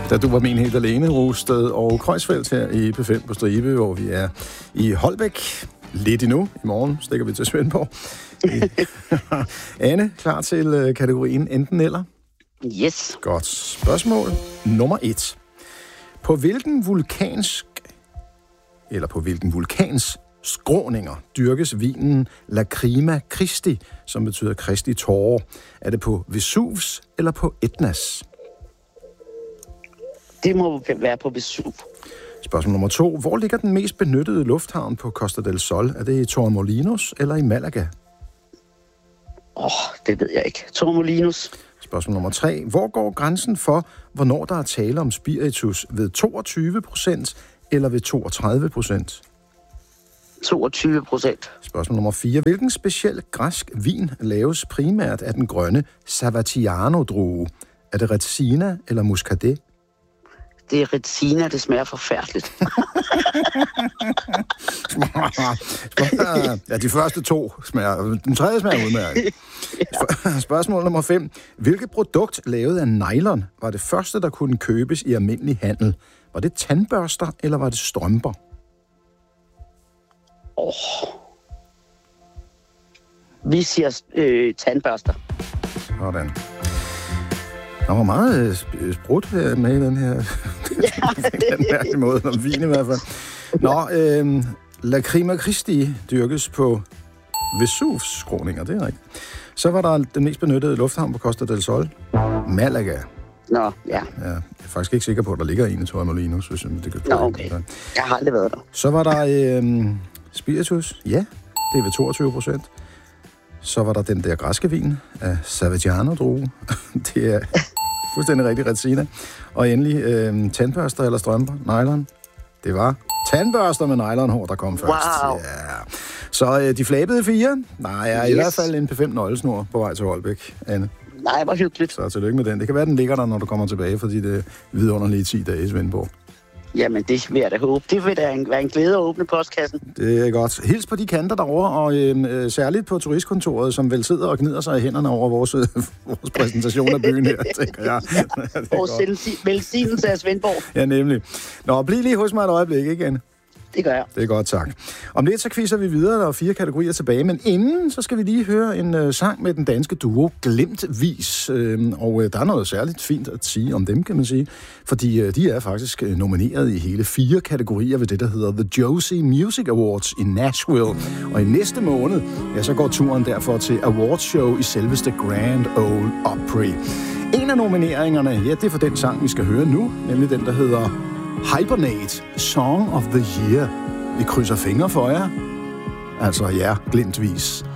Da du var min helt alene, Rosted og Kreuzfeldt her i P5 på Stribe, hvor vi er i Holbæk. Lidt endnu. I morgen stikker vi til Svendborg. Anne, klar til kategorien enten eller? Yes. Godt. Spørgsmål nummer 1. På hvilken vulkans skråninger dyrkes vinen Lacrima Christi, som betyder Kristi tårer? Er det på Vesuvs eller på Etnas? Det må være på Vesuv. Spørgsmål nummer 2. Hvor ligger den mest benyttede lufthavn på Costa del Sol? Er det i Torremolinos eller i Malaga? Det ved jeg ikke. Torremolinos. Spørgsmål nummer 3. Hvor går grænsen for, hvornår der er tale om spiritus? Ved 22% eller ved 32%? 22%. Spørgsmål nummer 4. Hvilken speciel græsk vin laves primært af den grønne Savatiano-drue? Er det Retsina eller Muscadet? Det er Retsina, det smager forfærdeligt. Ja, de første 2 smager. Den tredje smager udmærket. Spørgsmål nummer 5. Hvilket produkt lavet af nylon var det første, der kunne købes i almindelig handel? Var det tandbørster, eller var det strømper? Vi siger tandbørster. Sådan. Der var meget sprudt med i den her den mærkelige måde, om vin i hvert fald. Nå, Lacrima Christi dyrkes på Vesuvs skråninger, det er rigtigt. Så var der den mest benyttede lufthavn på Costa del Sol, Malaga. Nå, ja. Jeg er faktisk ikke sikker på, at der ligger en i Torremolinos, hvis det kan. Nå, okay. Jeg har aldrig været der. Så var der spiritus, ja, det er ved 22%. Så var der den der græske vin af Savatiano-drue. Det er fuldstændig rigtig Retsina. Og endelig tandbørster eller strømper, nylon. Det var tandbørster med nylonhår, der kom først. Wow. Ja. Så de flabede 4. Nej, i hvert fald en P5 nøglesnor på vej til Holbæk, Anne. Nej, hvor hyggeligt. Så tillykke med den. Det kan være, den ligger der, når du kommer tilbage, fordi det er vidunderlige 10 dage i Svendborg. Jamen, det vil jeg da håbe. Det vil da være en glæde at åbne postkassen. Det er godt. Hils på de kanter derovre, og særligt på turistkontoret, som vel sidder og gnider sig i hænderne over vores præsentation af byen her, tænker jeg. Vores velsignelse af Svendborg. Ja, nemlig. Nå, bliv lige hos mig et øjeblik, ikke, Anne? Det gør jeg. Det er godt, tak. Om lidt så quizzer vi videre, der er 4 kategorier tilbage, men inden så skal vi lige høre en sang med den danske duo Glimtvis. Og der er noget særligt fint at sige om dem, kan man sige, fordi de er faktisk nomineret i hele 4 kategorier ved det, der hedder The Josie Music Awards i Nashville. Og i næste måned, ja, så går turen derfor til awardshow i selveste Grand Ole Opry. En af nomineringerne, ja, det er for den sang, vi skal høre nu, nemlig den, der hedder Hibernate, Song of the Year. Vi krydser fingre for jer. Altså, ja, Glimtvis.